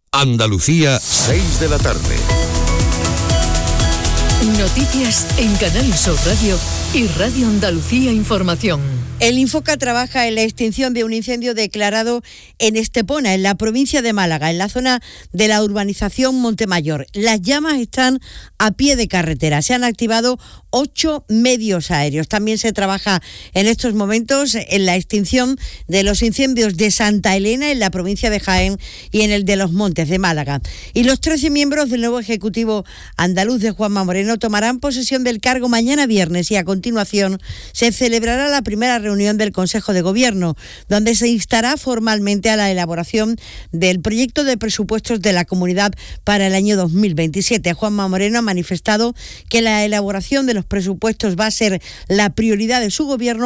Andalucía, 6 de la tarde. Noticias en Canal Sur Radio y Radio Andalucía Información. El Infoca trabaja en la extinción de un incendio declarado en Estepona, en la provincia de Málaga, en la zona de la urbanización Montemayor. Las llamas están a pie de carretera. Se han activado 8 medios aéreos. También se trabaja en estos momentos en la extinción de los incendios de Santa Elena, en la provincia de Jaén, y en el de Los Montes de Málaga. Y los 13 miembros del nuevo Ejecutivo andaluz de Juanma Moreno tomarán posesión del cargo mañana viernes, y a continuación se celebrará la primera reunión del Consejo de Gobierno, donde se instará formalmente a la elaboración del proyecto de presupuestos de la comunidad para el año 2027. Juanma Moreno ha manifestado que la elaboración de los presupuestos va a ser la prioridad de su gobierno